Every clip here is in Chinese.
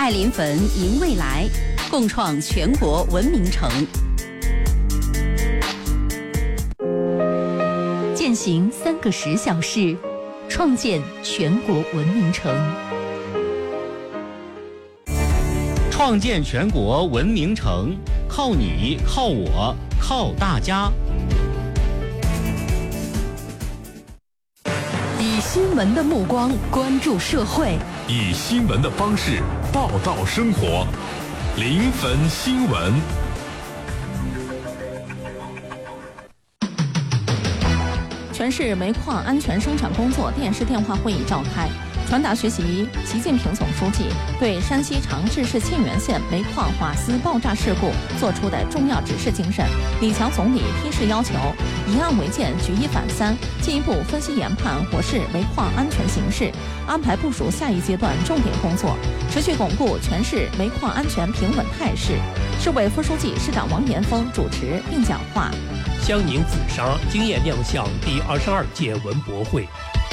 爱临汾迎未来，共创全国文明城。践行3个10小事，创建全国文明城。 创建全国文明城，靠你，靠我，靠大家。 以新闻的目光关注社会， 以新闻的方式报道生活。临汾新闻。 全市煤矿安全生产工作电视电话会议召开，传达学习习近平总书记对山西长治市沁源县煤矿瓦斯爆炸事故作出的重要指示精神。李强总理批示要求，以案为鉴，举一反三，进一步分析研判火势煤矿安全形势，安排部署下一阶段重点工作，持续巩固全市煤矿安全平稳态势。市委副书记、市长王岩峰主持并讲话。 江宁紫砂惊艳亮相第22届文博会。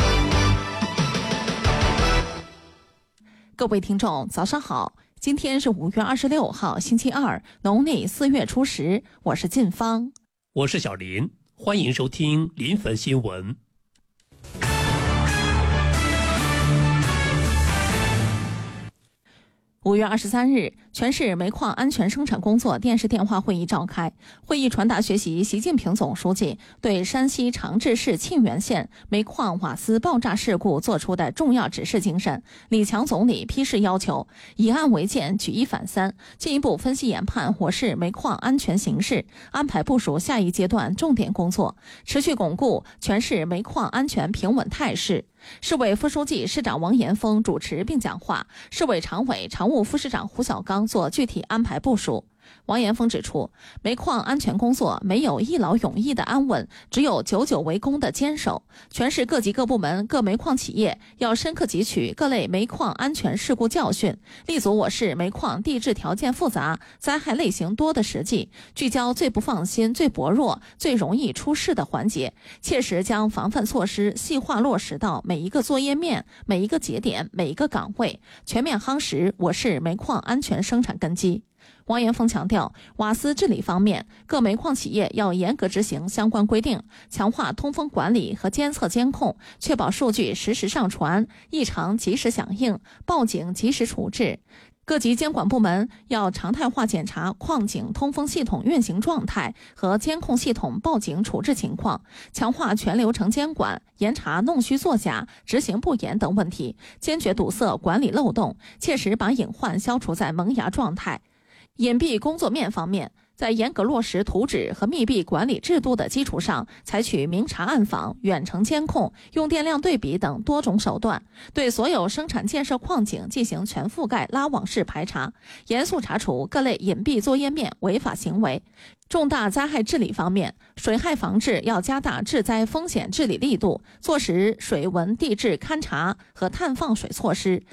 各位听众，早上好！今天是5月26号，星期二，农历4月初10，我是晋芳， 我是小林，欢迎收听临汾新闻。5月23日，全市煤矿安全生产工作电视电话会议召开。会议传达学习习近平总书记对山西长治市沁源县煤矿瓦斯爆炸事故作出的重要指示精神。李强总理批示要求，以案为鉴，举一反三，进一步分析研判火势煤矿安全形势，安排部署下一阶段重点工作，持续巩固全市煤矿安全平稳态势。市委副书记、市长王岩峰主持并讲话，市委常委、常务副市长胡小刚做具体安排部署。王岩峰指出，煤矿安全工作没有一劳永逸的安稳，只有久久为功的坚守。全市各级各部门、各煤矿企业要深刻汲取各类煤矿安全事故教训，立足我市煤矿地质条件复杂、灾害类型多的实际，聚焦最不放心、最薄弱、最容易出事的环节，切实将防范措施细化落实到每一个作业面、每一个节点、每一个岗位，全面夯实我市煤矿安全生产根基。王岩峰强调，瓦斯治理方面，各煤矿企业要严格执行相关规定，强化通风管理和监测监控，确保数据实时上传，异常及时响应，报警及时处置。各级监管部门要常态化检查矿井通风系统运行状态和监控系统报警处置情况，强化全流程监管，严查弄虚作假、执行不严等问题，坚决堵塞管理漏洞，切实把隐患消除在萌芽状态。隐蔽工作面方面，在严格落实图纸和密闭管理制度的基础上，采取明察暗访、远程监控、用电量对比等多种手段，对所有生产建设矿井进行全覆盖拉网式排查，严肃查处各类隐蔽作业面违法行为。重大灾害治理方面，水害防治要加大治灾风险治理力度，做实水文地质勘察和探放水措施，